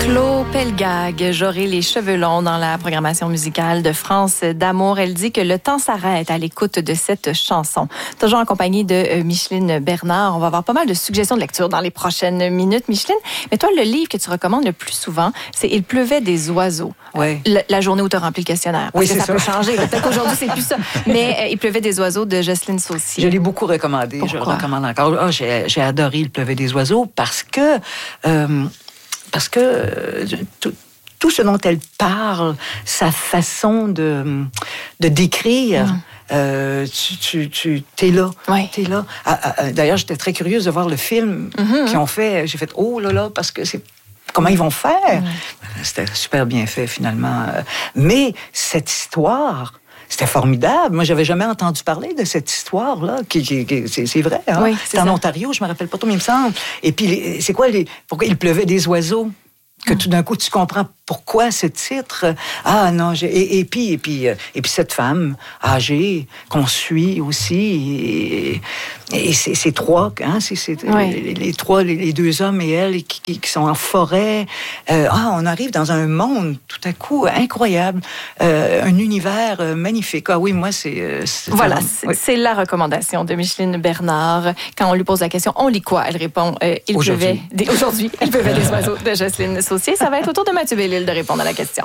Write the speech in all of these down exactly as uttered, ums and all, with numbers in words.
Claude Pelgag, j'aurai les cheveux longs dans la programmation musicale de France d'amour. Elle dit que le temps s'arrête à l'écoute de cette chanson. Toujours en compagnie de Micheline Bernard. On va avoir pas mal de suggestions de lecture dans les prochaines minutes, Micheline. Mais toi, le livre que tu recommandes le plus souvent, c'est « Il pleuvait des oiseaux ». Oui. La, la journée où tu as rempli le questionnaire. Parce oui, que c'est ça, ça peut changer. Peut-être qu'aujourd'hui, c'est plus ça. Mais euh, « Il pleuvait des oiseaux » de Jocelyne Saucier. Je l'ai beaucoup recommandé. Pourquoi? Je le recommande encore. Oh, j'ai, j'ai adoré « Il pleuvait des oiseaux » parce que... Euh, Parce que euh, tout, tout ce dont elle parle, sa façon de, de décrire, mmh. euh, tu, tu, tu t'es là. Oui. T'es là. Ah, ah, d'ailleurs, j'étais très curieuse de voir le film mmh. qu'ils ont fait. J'ai fait, oh là là, parce que c'est... Comment ils vont faire? Mmh. C'était super bien fait, finalement. Mais cette histoire... C'était formidable. Moi, j'avais jamais entendu parler de cette histoire-là. Qui, qui, qui, c'est, c'est vrai, hein? Oui, c'est, c'est en ça. Ontario, je me rappelle pas trop, mais il me semble. Et puis, les, c'est quoi les... Pourquoi il pleuvait des oiseaux? Que tout d'un coup, tu comprends pourquoi ce titre. Ah non, j'ai... Et, et puis, et puis, et puis cette femme âgée qu'on suit aussi. Et, et c'est, c'est trois, hein, c'est, c'est oui. les, les trois, les, les deux hommes et elle qui, qui sont en forêt. Euh, ah, on arrive dans un monde tout à coup incroyable, euh, un univers magnifique. Ah oui, moi c'est. c'est voilà, c'est, oui. c'est la recommandation de Micheline Bernard. Quand on lui pose la question, on lit quoi? Elle répond euh, il aujourd'hui. pleuvait des... aujourd'hui, il pleuvait des oiseaux de Jocelyne Saucier. Ça va être au tour de Mathieu Bellil de répondre à la question.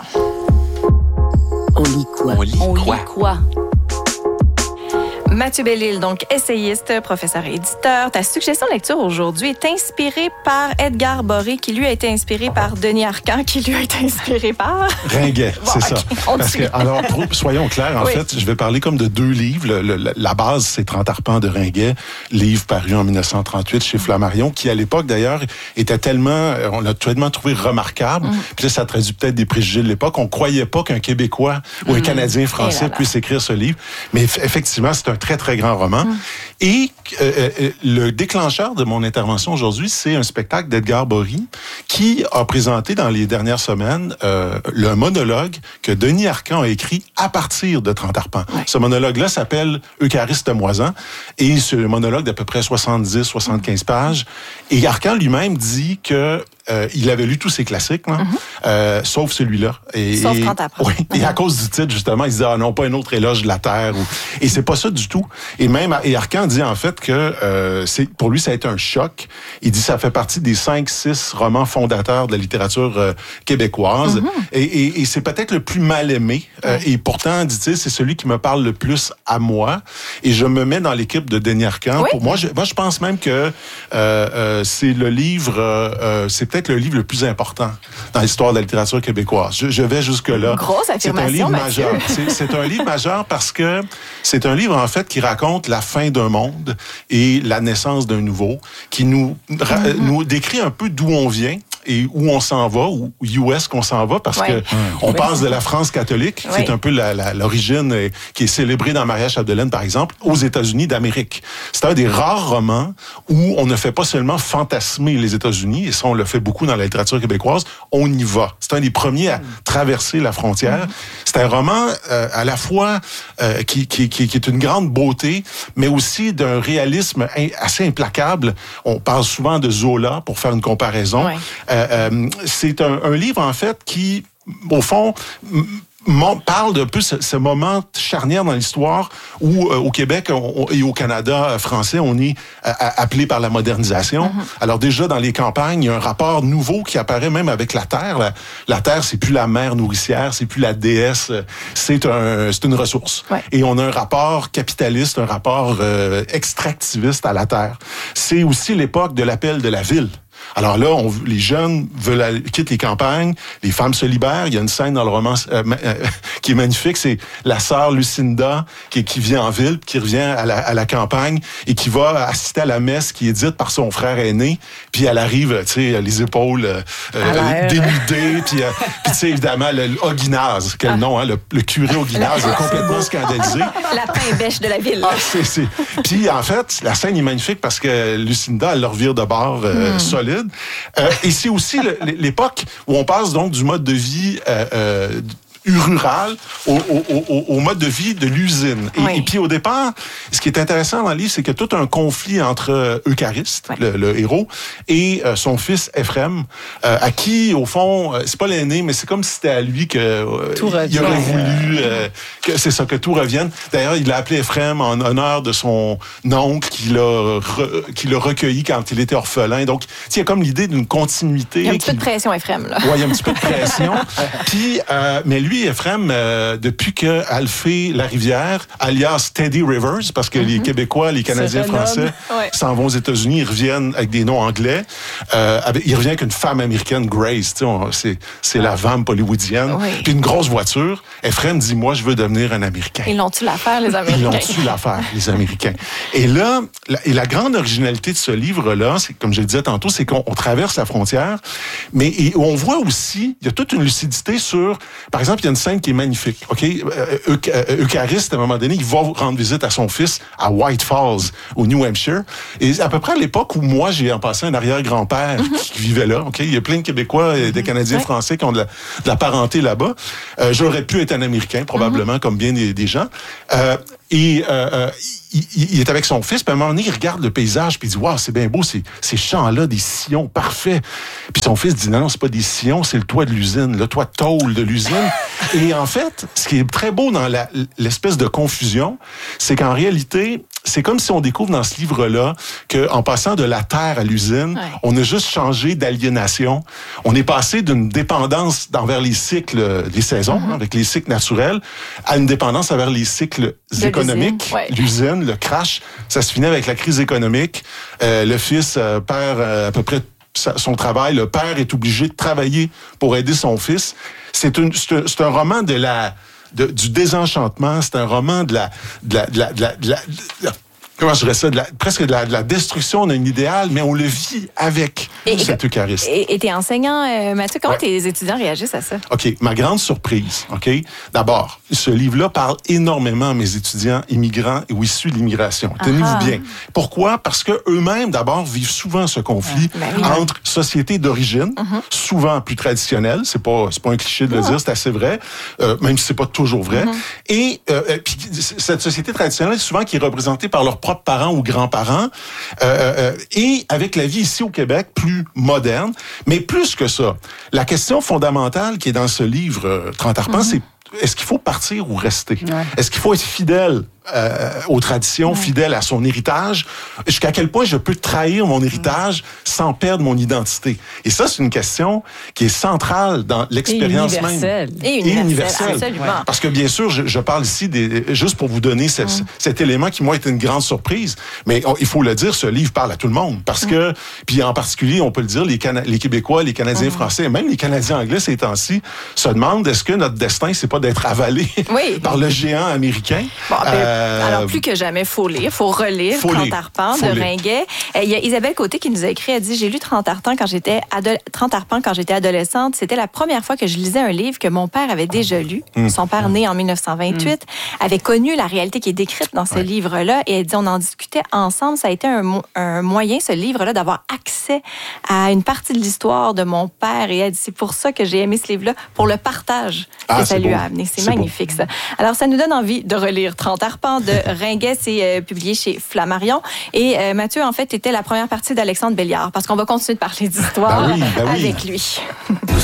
On lit quoi? On lit on quoi? Lit quoi? Mathieu Bellil, donc essayiste, professeur et éditeur. Ta suggestion de lecture aujourd'hui est inspirée par Edgar Boré, qui lui a été inspiré par Denis Arcand, qui lui a été inspiré par... Ringuet, bon, c'est okay, ça. Parce que, alors, soyons clairs, en oui. fait, je vais parler comme de deux livres. Le, le, la base, c'est trente arpents de Ringuet, livre paru en dix-neuf cent trente-huit chez Flammarion, qui, à l'époque, d'ailleurs, était tellement... On l'a tellement trouvé remarquable. Mm. Puis là, ça traduit peut-être des préjugés de l'époque. On croyait pas qu'un Québécois ou un mm. Canadien français puisse écrire ce livre. Mais effectivement, c'est un très, très grand roman. Hum. Et euh, euh, le déclencheur de mon intervention aujourd'hui, c'est un spectacle d'Edgar Boré qui a présenté dans les dernières semaines euh, le monologue que Denis Arcand a écrit à partir de trente arpents. Ouais. Ce monologue-là s'appelle Eucharistes moisans et c'est un monologue d'à peu près soixante-dix à soixante-quinze pages. Et Arcand lui-même dit que Euh, il avait lu tous ses classiques, là, mm-hmm. euh, sauf celui-là. Et, sauf trente arpents. Oui, mm-hmm. Et à cause du titre, justement, il se dit, ah non, pas un autre éloge de la terre. Ou... Et c'est pas ça du tout. Et même, et Arcand dit en fait que euh, c'est, pour lui, ça a été un choc. Il dit que ça fait partie des cinq, six romans fondateurs de la littérature euh, québécoise. Mm-hmm. Et, et, et c'est peut-être le plus mal aimé. Euh, mm-hmm. Et pourtant, dit-il, c'est celui qui me parle le plus à moi. Et je me mets dans l'équipe de Denis Arcand. Oui? Pour moi, je, moi, je pense même que euh, euh, c'est le livre, euh, c'est peut-être le livre le plus important dans l'histoire de la littérature québécoise. Je, je vais jusque-là. Grosse affirmation, c'est un livre Mathieu. majeur. C'est, c'est un livre majeur parce que c'est un livre, en fait, qui raconte la fin d'un monde et la naissance d'un nouveau, qui nous, mm-hmm. nous décrit un peu d'où on vient et où on s'en va, ou où est-ce qu'on s'en va, parce ouais. que mmh. on oui. passe de la France catholique, oui. qui est un peu la, la, l'origine euh, qui est célébrée dans Maria Chapdelaine, par exemple, aux États-Unis d'Amérique. C'est un des rares romans où on ne fait pas seulement fantasmer les États-Unis, et ça, on le fait beaucoup dans la littérature québécoise, on y va. C'est un des premiers à traverser la frontière. Mmh. C'est un roman euh, à la fois euh, qui, qui, qui, qui est une grande beauté, mais aussi d'un réalisme assez implacable. On parle souvent de Zola, pour faire une comparaison. Oui. Euh, Euh, c'est un, un livre, en fait, qui, au fond, m- parle d'un peu ce, ce moment charnière dans l'histoire où, euh, au Québec on, et au Canada français, on est euh, appelé par la modernisation. Mm-hmm. Alors déjà, dans les campagnes, il y a un rapport nouveau qui apparaît même avec la terre. La, la terre, c'est plus la mère nourricière, c'est plus la déesse, c'est, un, c'est une ressource. Ouais. Et on a un rapport capitaliste, un rapport euh, extractiviste à la terre. C'est aussi l'époque de l'appel de la ville. Alors là, on, les jeunes veulent aller, quittent les campagnes, les femmes se libèrent. Il y a une scène dans le roman euh, euh, qui est magnifique, c'est la sœur Lucinda qui, qui vient en ville, qui revient à la, à la campagne et qui va assister à la messe qui est dite par son frère aîné. Puis elle arrive, tu sais, les épaules euh, euh, dénudées, puis, euh, puis tu sais, évidemment, le, le Oguinaz, quel ah. nom, hein, le, le curé Oguinaz est complètement scandalisé. La pain bêche de la ville. Ah, c'est, c'est. Puis en fait, la scène est magnifique parce que Lucinda, elle leur vire de bord euh, mm. solide. Euh, et c'est aussi le, l'époque où on passe donc du mode de vie euh, euh, rural au, au, au, au mode de vie de l'usine. Et, oui. et puis au départ, ce qui est intéressant dans le livre, c'est qu'il y a tout un conflit entre Euchariste, oui. le, le héros, et euh, son fils Éphrem, euh, à qui, au fond, euh, c'est pas l'aîné, mais c'est comme si c'était à lui que euh, il aurait voulu euh, que c'est ça, que tout revienne. D'ailleurs, il l'a appelé Éphrem en honneur de son oncle qui l'a, re, qui l'a recueilli quand il était orphelin. Donc, il y a comme l'idée d'une continuité. Il y a un petit qui... peu de pression, Éphrem, là. Oui, il y a un petit peu de pression. Puis, euh, mais lui, Éphrem, euh, depuis que Alphée Larivière, alias Teddy Rivers, parce que mm-hmm. les Québécois, les Canadiens français ouais. s'en vont aux États-Unis, ils reviennent avec des noms anglais. Euh, avec, il revient avec une femme américaine, Grace, tu sais, on, c'est, c'est la vamp hollywoodienne. Oui. Puis une grosse voiture. Éphrem dit, moi, je veux devenir un Américain. Ils l'ont-tu l'affaire, les Américains? Ils l'ont-tu l'affaire, les Américains. Et là, la, et la grande originalité de ce livre-là, c'est, comme je le disais tantôt, c'est qu'on on traverse la frontière, mais et on voit aussi, il y a toute une lucidité sur, par exemple, il y a une scène qui est magnifique, OK? Euh, Euchariste, à un moment donné, il va rendre visite à son fils à White Falls, au New Hampshire. Et à peu près à l'époque où moi, j'ai en passé un arrière-grand-père mm-hmm. qui vivait là, OK? Il y a plein de Québécois et des Canadiens mm-hmm. français qui ont de la, de la parenté là-bas. Euh, j'aurais pu être un Américain, probablement, mm-hmm. comme bien des, des gens. Euh, et euh, il, il est avec son fils, puis à un moment donné, il regarde le paysage, puis il dit « Wow, c'est bien beau, ces, ces champs-là, des sillons parfaits. » Puis son fils dit « Non, non, c'est pas des sillons, c'est le toit de l'usine, le toit de tôle de l'usine. » Et en fait, ce qui est très beau dans la, l'espèce de confusion, c'est qu'en réalité, c'est comme si on découvre dans ce livre-là qu'en passant de la terre à l'usine, ouais. on a juste changé d'aliénation. On est passé d'une dépendance envers les cycles, les saisons, mm-hmm. avec les cycles naturels, à une dépendance envers les cycles de économiques. L'usine, ouais. l'usine, le crash, ça se finit avec la crise économique. Euh, le fils euh, perd euh, à peu près son travail. Le père est obligé de travailler pour aider son fils. C'est, une, c'est, un, c'est un roman de la... De, du désenchantement, c'est un roman de la, de la, de la, de la, de la, de la comment je dirais ça, de la, presque de la, de la destruction d'un idéal, mais on le vit avec et, cet Euchariste. Et t'es enseignant, euh, Mathieu, comment ouais. tes étudiants réagissent à ça? OK, ma grande surprise, OK? D'abord, ce livre-là parle énormément à mes étudiants immigrants ou issus de l'immigration. Tenez-vous bien. Pourquoi? Parce que eux-mêmes, d'abord, vivent souvent ce conflit ah, ben oui. entre sociétés d'origine, uh-huh. souvent plus traditionnelles, c'est pas, c'est pas un cliché de le uh-huh. dire, c'est assez vrai, euh, même si c'est pas toujours vrai, uh-huh. et euh, puis cette société traditionnelle, souvent qui est représentée par leur propres parents ou grands-parents, euh, euh, et avec la vie ici au Québec plus moderne. Mais plus que ça, la question fondamentale qui est dans ce livre, euh, trente arpents, mm-hmm. c'est est-ce qu'il faut partir ou rester? Ouais. Est-ce qu'il faut être fidèle euh, aux traditions, ouais. fidèle à son héritage? Jusqu'à quel point je peux trahir mon héritage ouais. sans perdre mon identité? Et ça, c'est une question qui est centrale dans l'expérience et même. Et universelle. Et universelle. Absolument. Ouais. Parce que bien sûr, je, je parle ici des, juste pour vous donner ce, ouais. cet élément qui, moi, était une grande surprise. Mais on, il faut le dire, ce livre parle à tout le monde. Parce ouais. que, puis en particulier, on peut le dire, les, Cana- les Québécois, les Canadiens ouais. français, et même les Canadiens anglais ces temps-ci, se demandent est-ce que notre destin, c'est pas d'être avalé oui. par le géant américain? Bon, euh, alors, plus que jamais, il faut lire, il faut relire faut trente arpents de Ringuet. Il y a Isabelle Côté qui nous a écrit, elle dit « J'ai lu trente arpents quand j'étais ado- trente arpents quand j'étais adolescente. C'était la première fois que je lisais un livre que mon père avait déjà lu. Mmh. Son père, né en dix-neuf cent vingt-huit, mmh. avait connu la réalité qui est décrite dans ce ouais. livre-là. Et elle dit, on en discutait ensemble. Ça a été un, mo- un moyen, ce livre-là, d'avoir accès à une partie de l'histoire de mon père. Et elle dit, c'est pour ça que j'ai aimé ce livre-là, pour le partage ah, que ça lui beau. a amené. C'est, c'est magnifique, beau. ça. Alors, ça nous donne envie de relire trente arpents de Ringuet. C'est euh, publié chez Flammarion. Et euh, Mathieu, en fait, était la première partie d'Alexandre Belliard, parce qu'on va continuer de parler d'histoire ben oui, ben oui. avec lui.